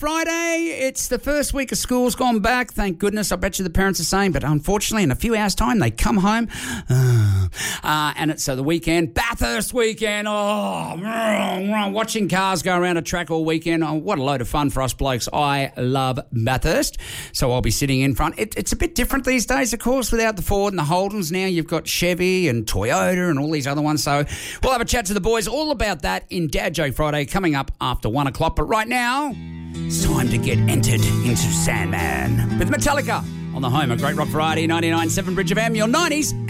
Friday. It's the first week of school's gone back. Thank goodness. I bet you the parents are saying, but unfortunately, in a few hours' time, they come home. And it's the weekend, Bathurst weekend. Watching cars go around a track all weekend. Oh, what a load of fun for us blokes. I love Bathurst. So I'll be sitting in front. It's a bit different these days, of course, without the Ford and the Holdens. Now you've got Chevy and Toyota and all these other ones. So we'll have a chat to the boys all about that in Dad Joke Friday coming up after 1 o'clock. But right now, it's time to get entered into Sandman with Metallica on the home of Great Rock Variety 99.7 Bridge FM, your 90s